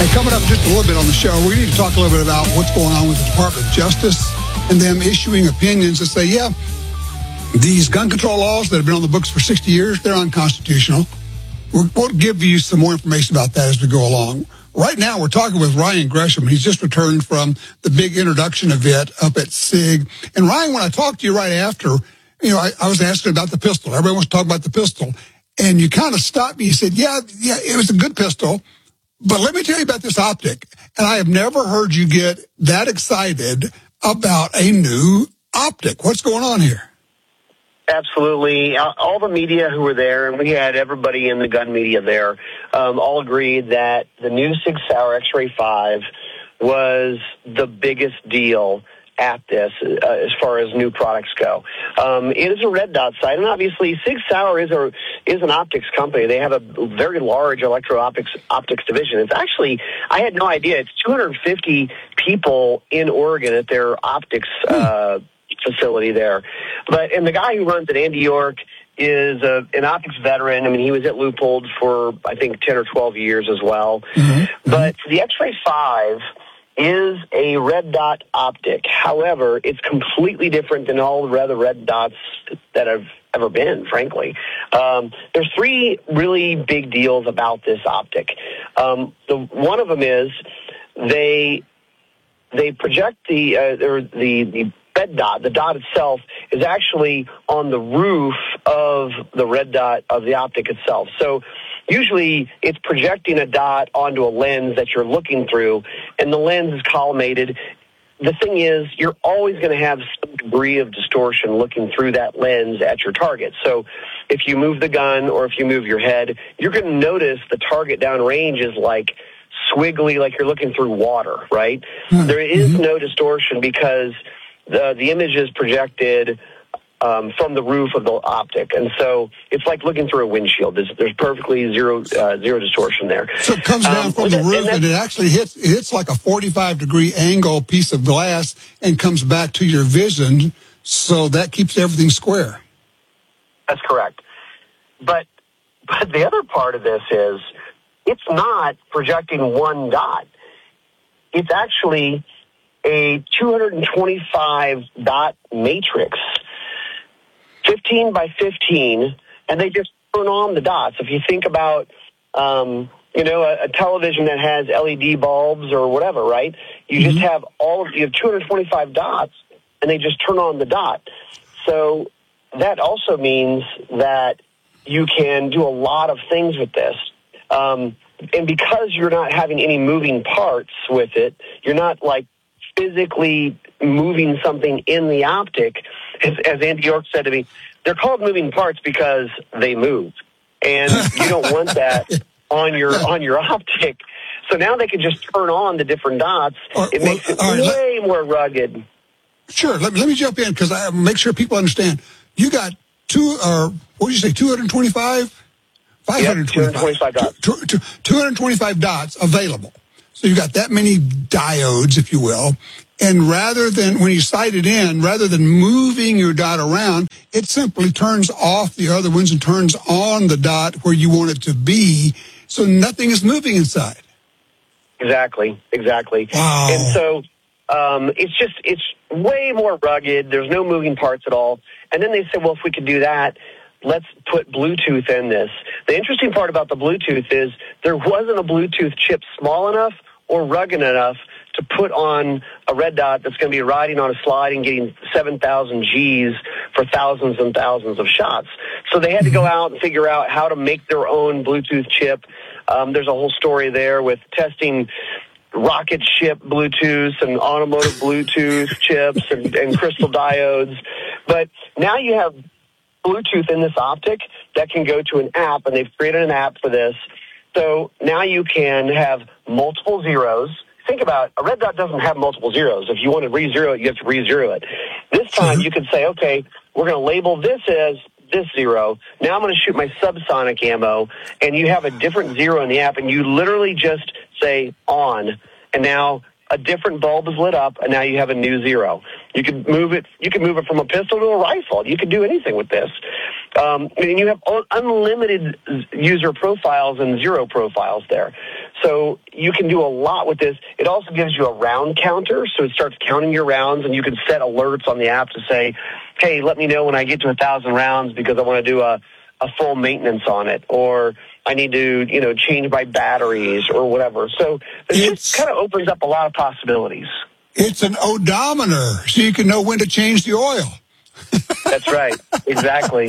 Hey, coming up just a little bit on the show, we need to talk a little bit about what's going on with the Department of Justice and them issuing opinions that say, yeah, these gun control laws that have been on the books for 60 years, they're unconstitutional. We'll give you some more information about that as we go along. Right now, we're talking with Ryan Gresham. He's just returned from the big introduction event up at SIG. And Ryan, when I talked to you right after, I was asking about the pistol. Everybody wants to talk about the pistol. And you kind of stopped me. You said, yeah, it was a good pistol. But let me tell you about this optic. And I have never heard you get that excited about a new optic. What's going on here? Absolutely. All the media who were there, and we had everybody in the gun media there, all agreed that the new Sig Sauer X-Ray 5 was the biggest deal at this as far as new products go. It is a red dot sight, and obviously Sig Sauer is an optics company. They have a very large optics division. It's actually, I had no idea, it's 250 people in Oregon at their optics facility there. And the guy who runs it, Andy York, is an optics veteran. I mean, he was at Leupold for, I think, 10 or 12 years as well. Mm-hmm. But the X-Ray 5 is a red dot optic. However, it's completely different than all the other red dots that have ever been, frankly. There's three really big deals about this optic. One of them is they project the red dot. The dot itself is actually on the roof of the red dot of the optic itself. So usually it's projecting a dot onto a lens that you're looking through, and the lens is collimated. The thing is, you're always going to have some degree of distortion looking through that lens at your target. So if you move the gun or if you move your head, you're going to notice the target downrange is like swiggly, like you're looking through water, right? Mm-hmm. There is no distortion because the image is projected from the roof of the optic, and so it's like looking through a windshield. There's perfectly zero distortion there. So it comes down from the roof, and it actually hits like a 45-degree angle piece of glass and comes back to your vision, so that keeps everything square. That's correct. But the other part of this is it's not projecting one dot. It's actually a 225 dot matrix, 15 by 15, and they just turn on the dots. If you think about, a television that has LED bulbs or whatever, right? You just have you have 225 dots, and they just turn on the dot. So that also means that you can do a lot of things with this. And because you're not having any moving parts with it, you're not like physically moving something in the optic. As Andy York said to me, they're called moving parts because they move, and you don't want that on your optic. So now they can just turn on the different dots. It makes it way more rugged. Sure. Let me jump in because I make sure people understand. You got 225? 525 dots. 225 dots available. So you got that many diodes, if you will. And rather than, when you sight it in, rather than moving your dot around, it simply turns off the other ones and turns on the dot where you want it to be. So nothing is moving inside. Exactly. Wow. And so it's way more rugged. There's no moving parts at all. And then they said, well, if we could do that, let's put Bluetooth in this. The interesting part about the Bluetooth is there wasn't a Bluetooth chip small enough or rugged enough to put on a red dot that's going to be riding on a slide and getting 7,000 Gs for thousands and thousands of shots. So they had to go out and figure out how to make their own Bluetooth chip. There's a whole story there with testing rocket ship Bluetooth and automotive Bluetooth chips and crystal diodes. But now you have Bluetooth in this optic that can go to an app, and they've created an app for this. So now you can have multiple zeros. Think about a red dot doesn't have multiple zeros. If you want to re-zero it, you have to re-zero it. This time you could say, okay, we're going to label this as this zero. Now I'm going to shoot my subsonic ammo, and you have a different zero in the app, and you literally just say on, and now a different bulb is lit up, and now you have a new zero. You can move it. You can move it from a pistol to a rifle. You can do anything with this. And you have unlimited user profiles and zero profiles there. So you can do a lot with this. It also gives you a round counter, so it starts counting your rounds, and you can set alerts on the app to say, hey, let me know when I get to 1,000 rounds because I want to do a full maintenance on it, or I need to, change my batteries or whatever. So it just kind of opens up a lot of possibilities. It's an odometer, so you can know when to change the oil. That's right. Exactly.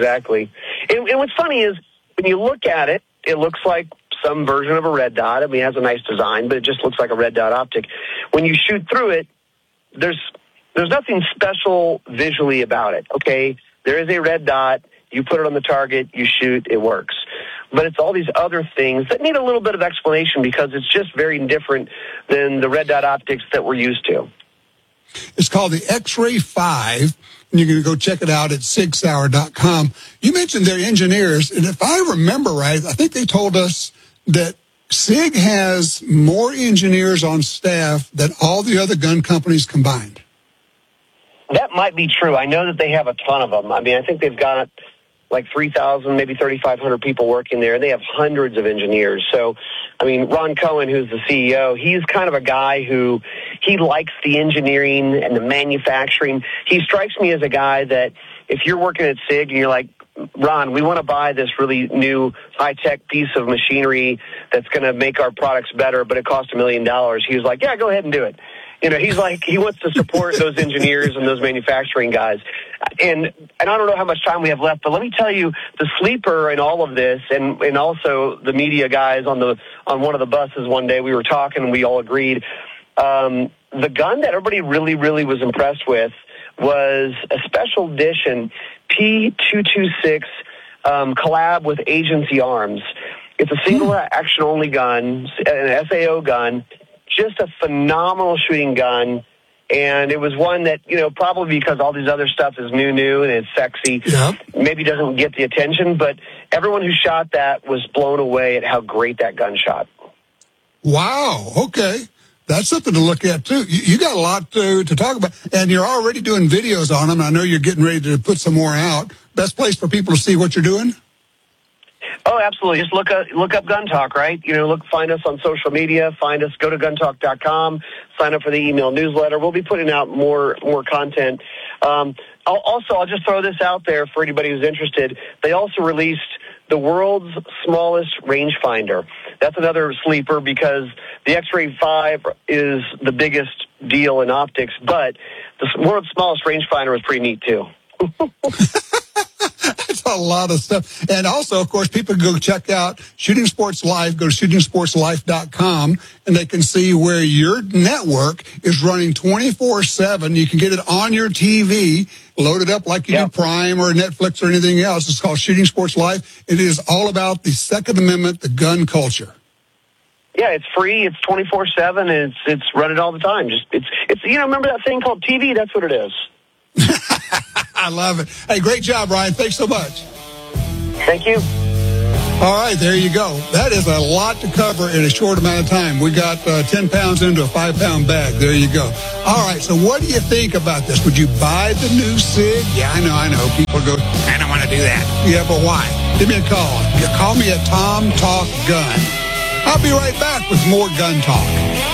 And what's funny is when you look at it, it looks like some version of a red dot. I mean, it has a nice design, but it just looks like a red dot optic. When you shoot through it, there's nothing special visually about it, okay? There is a red dot. You put it on the target, you shoot, it works. But it's all these other things that need a little bit of explanation because it's just very different than the red dot optics that we're used to. It's called the X-Ray 5, and you can go check it out at SigSauer.com. You mentioned their engineers, and if I remember right, I think they told us that SIG has more engineers on staff than all the other gun companies combined. That might be true. I know that they have a ton of them. I mean, I think they've got like 3,000, maybe 3,500 people working there. They have hundreds of engineers. So, I mean, Ron Cohen, who's the CEO, he's kind of a guy who he likes the engineering and the manufacturing. He strikes me as a guy that if you're working at SIG and you're like, Ron, we want to buy this really new high-tech piece of machinery that's going to make our products better, but it costs $1 million. He was like, yeah, go ahead and do it. He's like, he wants to support those engineers and those manufacturing guys. And I don't know how much time we have left, but let me tell you, the sleeper in all of this, and also the media guys on one of the buses one day, we were talking and we all agreed, the gun that everybody really, really was impressed with was a special edition P226 collab with Agency Arms. It's a single action only gun, an SAO gun, just a phenomenal shooting gun. And it was one that, probably because all these other stuff is new and it's sexy, maybe doesn't get the attention, but everyone who shot that was blown away at how great that gun shot. Wow. Okay. That's something to look at, too. You got a lot to talk about, and you're already doing videos on them. I know you're getting ready to put some more out. Best place for people to see what you're doing? Oh, absolutely. Just look up Gun Talk, right? Find us on social media. Go to guntalk.com. Sign up for the email newsletter. We'll be putting out more content. I'll just throw this out there for anybody who's interested. They also released the world's smallest rangefinder. That's another sleeper because the X-Ray 5 is the biggest deal in optics, but the world's smallest rangefinder is pretty neat too. That's a lot of stuff. And also, of course, people can go check out Shooting Sports Life. Go to shootingsportslife.com, and they can see where your network is running 24/7. You can get it on your TV, load it up like you do Prime or Netflix or anything else. It's called Shooting Sports Life. It is all about the Second Amendment, the gun culture. Yeah, it's free. It's 24/7, and it's running all the time. It's remember that thing called TV? That's what it is. I love it. Hey, great job, Ryan. Thanks so much. Thank you. All right, there you go. That is a lot to cover in a short amount of time. We got 10 pounds into a 5-pound bag. There you go. All right, so what do you think about this? Would you buy the new SIG? Yeah, I know. People go, I don't want to do that. Yeah, but why? Give me a call. Call me at Tom Talk Gun. I'll be right back with more Gun Talk.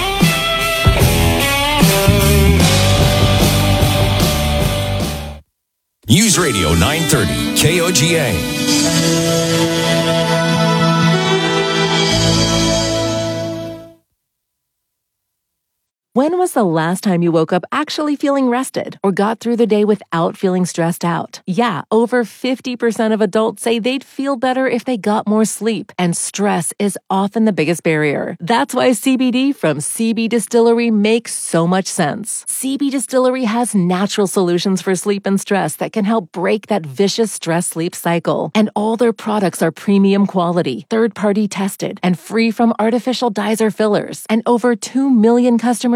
News Radio 930, KOGA. When was the last time you woke up actually feeling rested or got through the day without feeling stressed out? Yeah, over 50% of adults say they'd feel better if they got more sleep, and stress is often the biggest barrier. That's why CBD from CB Distillery makes so much sense. CB Distillery has natural solutions for sleep and stress that can help break that vicious stress-sleep cycle. And all their products are premium quality, third-party tested, and free from artificial dyes or fillers. And over 2 million customers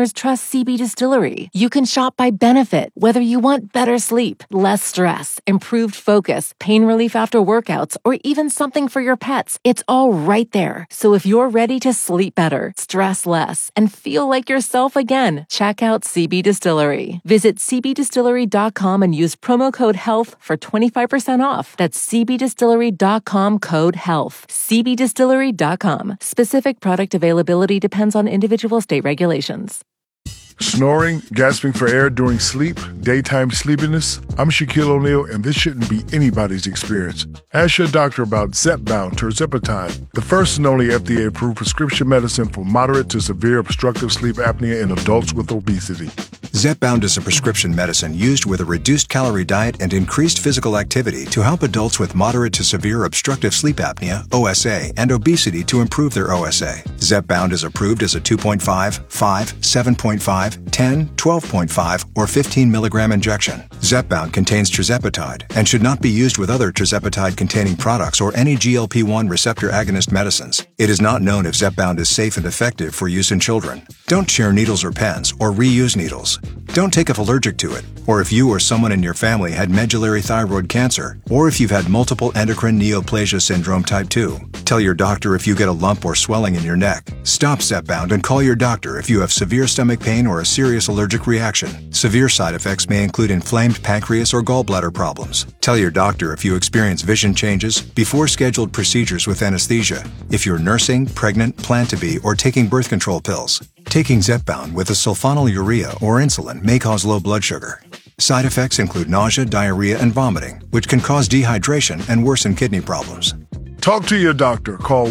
customers trust CB Distillery. You can shop by benefit, whether you want better sleep, less stress, improved focus, pain relief after workouts, or even something for your pets. It's all right there. So if you're ready to sleep better, stress less, and feel like yourself again, check out CB Distillery. Visit cbdistillery.com and use promo code HEALTH for 25% off. That's cbdistillery.com code HEALTH. cbdistillery.com. Specific product availability depends on individual state regulations. Snoring, gasping for air during sleep, daytime sleepiness? I'm Shaquille O'Neal, and this shouldn't be anybody's experience. Ask your doctor about Zepbound tirzepatide, the first and only FDA-approved prescription medicine for moderate to severe obstructive sleep apnea in adults with obesity. Zepbound is a prescription medicine used with a reduced calorie diet and increased physical activity to help adults with moderate to severe obstructive sleep apnea, OSA, and obesity to improve their OSA. Zepbound is approved as a 2.5, 5, 7.5, 10, 12.5, or 15 milligram injection. Zepbound contains tirzepatide and should not be used with other tirzepatide-containing products or any GLP-1 receptor agonist medicines. It is not known if Zepbound is safe and effective for use in children. Don't share needles or pens or reuse needles. Don't take if allergic to it, or if you or someone in your family had medullary thyroid cancer, or if you've had multiple endocrine neoplasia syndrome type 2. Tell your doctor if you get a lump or swelling in your neck. Stop Zepbound and call your doctor if you have severe stomach pain or a serious allergic reaction. Severe side effects may include inflamed pancreas or gallbladder problems. Tell your doctor if you experience vision changes before scheduled procedures with anesthesia, if you're nursing, pregnant, plan to be, or taking birth control pills. Taking Zepbound with a sulfonylurea or insulin may cause low blood sugar. Side effects include nausea, diarrhea, and vomiting, which can cause dehydration and worsen kidney problems. Talk to your doctor. Call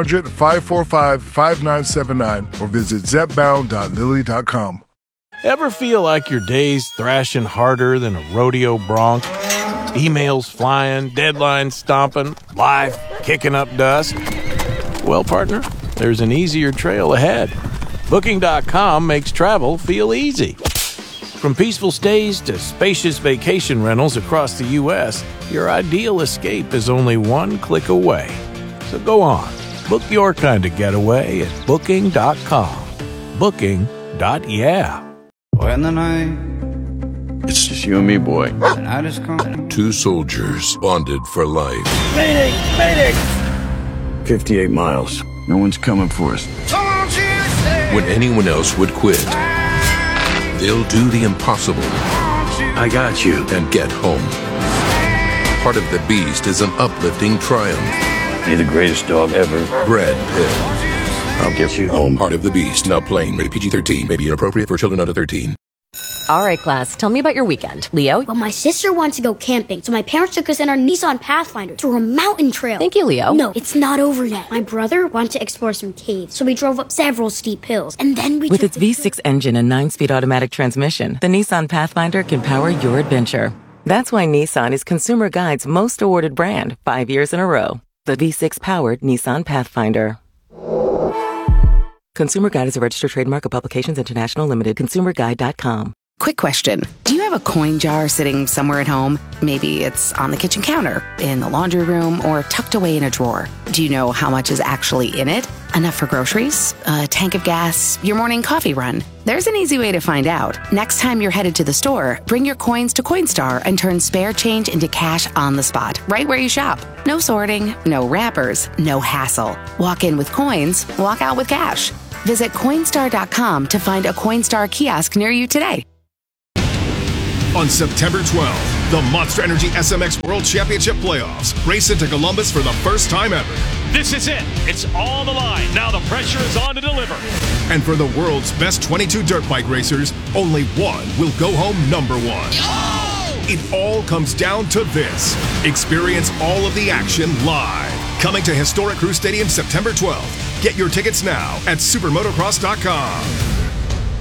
1-800-545-5979 or visit zepbound.lilly.com. Ever feel like your day's thrashing harder than a rodeo bronc? Emails flying, deadlines stomping, life kicking up dust? Well, partner, there's an easier trail ahead. Booking.com makes travel feel easy. From peaceful stays to spacious vacation rentals across the U.S., your ideal escape is only one click away. So go on, book your kind of getaway at Booking.com. Booking.yeah. When the night, it's just you and me, boy. the night is come. Two soldiers bonded for life. Mayday! Mayday! 58 miles. No one's coming for us. When anyone else would quit, they'll do the impossible. I got you. And get home. Part of the Beast is an uplifting triumph. You're the greatest dog ever. Brad Pitt. I'll get you home. Part of the Beast. Now playing. Rated PG-13. May be inappropriate for children under 13. All right, class. Tell me about your weekend. Leo? Well, my sister wants to go camping, so my parents took us in our Nissan Pathfinder through a mountain trail. Thank you, Leo. No, it's not over yet. My brother wanted to explore some caves, so we drove up several steep hills, and then we With its V6 engine and 9-speed automatic transmission, the Nissan Pathfinder can power your adventure. That's why Nissan is Consumer Guide's most awarded brand 5 years in a row. The V6-powered Nissan Pathfinder. Consumer Guide is a registered trademark of Publications International Limited. ConsumerGuide.com. Quick question. Do you have a coin jar sitting somewhere at home? Maybe it's on the kitchen counter, in the laundry room, or tucked away in a drawer. Do you know how much is actually in it? Enough for groceries? A tank of gas? Your morning coffee run? There's an easy way to find out. Next time you're headed to the store, bring your coins to Coinstar and turn spare change into cash on the spot, right where you shop. No sorting, no wrappers, no hassle. Walk in with coins, walk out with cash. Visit Coinstar.com to find a Coinstar kiosk near you today. On September 12th, the Monster Energy SMX World Championship Playoffs race into Columbus for the first time ever. This is it. It's on the line. Now the pressure is on to deliver. And for the world's best 22 dirt bike racers, only one will go home number one. Oh! It all comes down to this. Experience all of the action live. Coming to historic Crew Stadium September 12th. Get your tickets now at supermotocross.com.